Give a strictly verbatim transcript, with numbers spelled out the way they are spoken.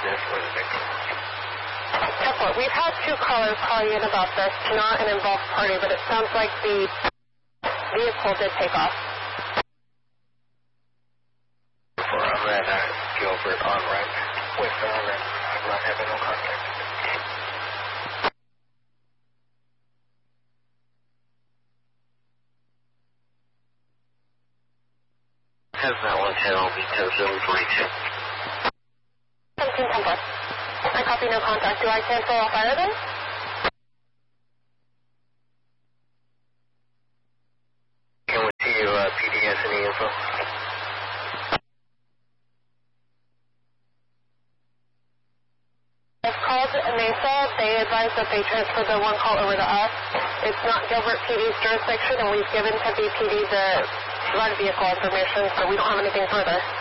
this for the victim. Couple. We've had two callers call you in about this, not an involved party, but it sounds like the vehicle did take off. For I'm at uh, Gilbert on right with them, and I'm not having no contact. Has that one ten will be ten seven forty-two. seventeen ten plus. I copy no contact. Do I cancel off either then? Can we see you, uh, P D S any info? I've called Mesa. They advised that they transferred the one call over to us. It's not Gilbert P D's jurisdiction, and we've given Tempe P D the flood vehicle information, so we don't have anything further.